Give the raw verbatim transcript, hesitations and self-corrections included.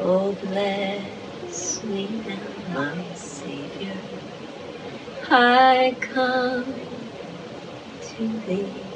Oh, bless me now, my Savior, I come to thee.